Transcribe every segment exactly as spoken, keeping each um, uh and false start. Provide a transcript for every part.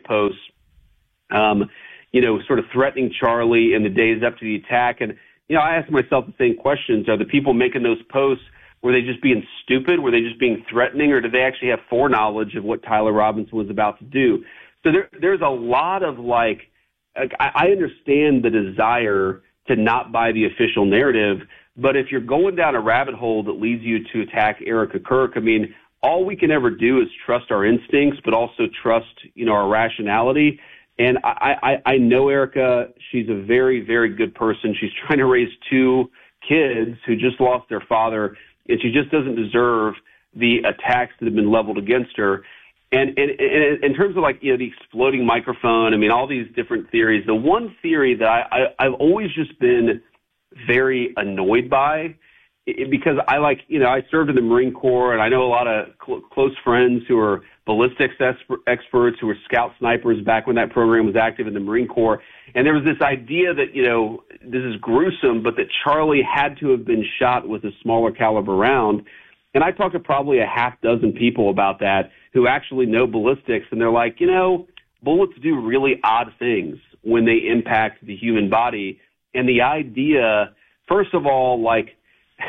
posts, um, you know, sort of threatening Charlie in the days up to the attack. And, you know, I asked myself the same questions. Are the people making those posts, were they just being stupid? Were they just being threatening? Or did they actually have foreknowledge of what Tyler Robinson was about to do? So there, there's a lot of, like, I, I understand the desire to not buy the official narrative, but if you're going down a rabbit hole that leads you to attack Erica Kirk, I mean, all we can ever do is trust our instincts, but also trust, you know, our rationality. And I, I, I know Erica. She's a very, very good person. She's trying to raise two kids who just lost their father, and she just doesn't deserve the attacks that have been leveled against her. And, and, and in terms of, like, you know, the exploding microphone, I mean, all these different theories, the one theory that I, I, I've always just been very annoyed by, it, because I, like, you know, I served in the Marine Corps, and I know a lot of cl- close friends who are ballistics esper- experts, who were scout snipers back when that program was active in the Marine Corps. And there was this idea that, you know, this is gruesome, but that Charlie had to have been shot with a smaller caliber round. And I talked to probably a half dozen people about that who actually know ballistics, and they're like, you know, bullets do really odd things when they impact the human body. And the idea, first of all, like,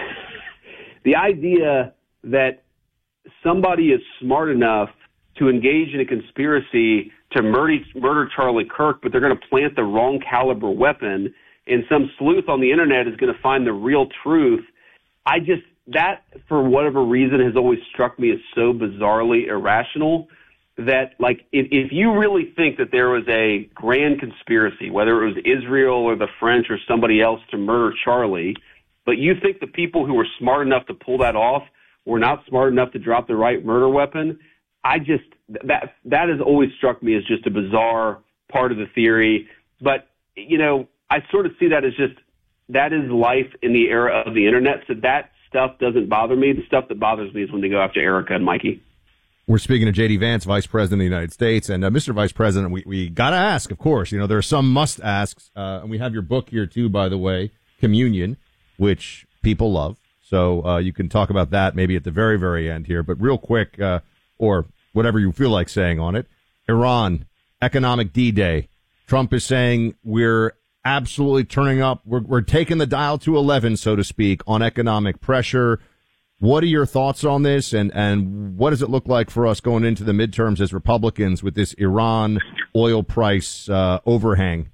the idea that somebody is smart enough to engage in a conspiracy to murder, murder Charlie Kirk, but they're going to plant the wrong caliber weapon, and some sleuth on the internet is going to find the real truth. I just, that, for whatever reason, has always struck me as so bizarrely irrational that, like, if, if you really think that there was a grand conspiracy, whether it was Israel or the French or somebody else to murder Charlie, but you think the people who were smart enough to pull that off were not smart enough to drop the right murder weapon, I just, that, that has always struck me as just a bizarre part of the theory. But, you know, I sort of see that as just, that is life in the era of the internet. So that stuff doesn't bother me. The stuff that bothers me is when they go after Erica and Mikey. We're speaking to J D Vance, Vice President of the United States. And uh, Mister Vice President, we, we got to ask, of course, you know, there are some must asks. Uh, and we have your book here, too, by the way, Communion, which people love. So uh, you can talk about that maybe at the very, very end here. But real quick, uh, or whatever you feel like saying on it, Iran, economic D-Day. Trump is saying we're absolutely turning up. We're, we're taking the dial to eleven, so to speak, on economic pressure. What are your thoughts on this, and, and what does it look like for us going into the midterms as Republicans with this Iran oil price uh, overhang?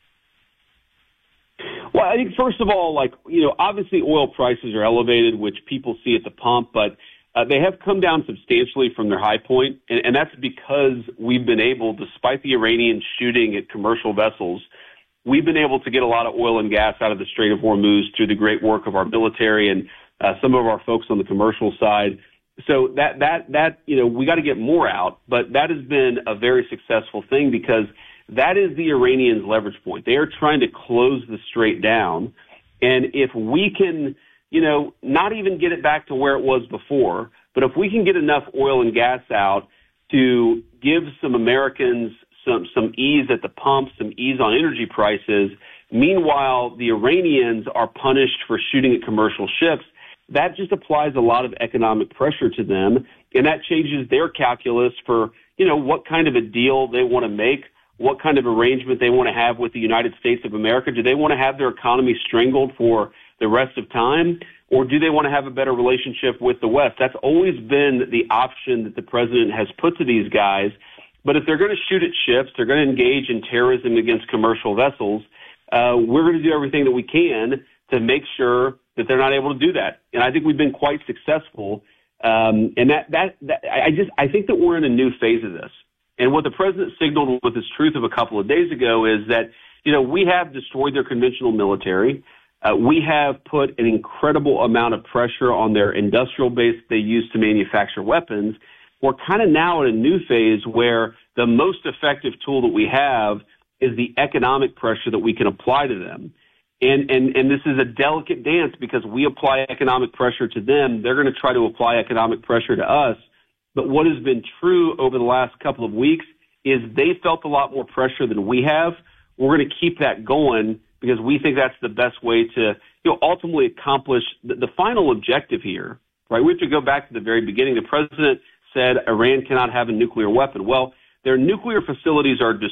Well, I think, first of all, like, you know, obviously oil prices are elevated, which people see at the pump, but uh, they have come down substantially from their high point, and, and that's because we've been able, despite the Iranians shooting at commercial vessels, we've been able to get a lot of oil and gas out of the Strait of Hormuz through the great work of our military and uh, some of our folks on the commercial side. So that, that, that, you know, we got to get more out, but that has been a very successful thing because that is the Iranians' leverage point. They are trying to close the strait down. And if we can, you know, not even get it back to where it was before, but if we can get enough oil and gas out to give some Americans some, some ease at the pump, some ease on energy prices, meanwhile, the Iranians are punished for shooting at commercial ships, that just applies a lot of economic pressure to them. And that changes their calculus for, you know, what kind of a deal they want to make, what kind of arrangement they want to have with the United States of America. Do they want to have their economy strangled for the rest of time, or do they want to have a better relationship with the West? That's always been the option that the president has put to these guys. But if they're going to shoot at ships, they're going to engage in terrorism against commercial vessels, uh, we're going to do everything that we can to make sure that they're not able to do that. And I think we've been quite successful. Um, and that, that, that, I just, I think that we're in a new phase of this. And what the president signaled with his truth of a couple of days ago is that, you know, we have destroyed their conventional military. Uh, we have put an incredible amount of pressure on their industrial base they use to manufacture weapons. We're kind of now in a new phase where the most effective tool that we have is the economic pressure that we can apply to them. And, and, and this is a delicate dance because we apply economic pressure to them. They're going to try to apply economic pressure to us. But what has been true over the last couple of weeks is they felt a lot more pressure than we have. We're going to keep that going because we think that's the best way to, you know, ultimately accomplish the, the final objective here, right? We have to go back to the very beginning. The president said Iran cannot have a nuclear weapon. Well, their nuclear facilities are